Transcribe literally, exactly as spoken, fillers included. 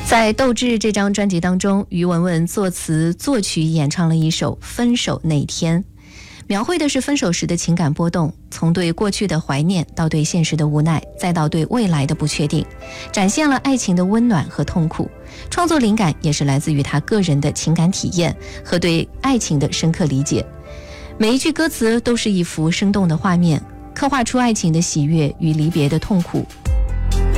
在《斗志》这张专辑当中，于文文作词作曲演唱了一首《分手那天》，描绘的是分手时的情感波动，从对过去的怀念到对现实的无奈，再到对未来的不确定，展现了爱情的温暖和痛苦。创作灵感也是来自于他个人的情感体验和对爱情的深刻理解。每一句歌词都是一幅生动的画面，刻画出爱情的喜悦与离别的痛苦，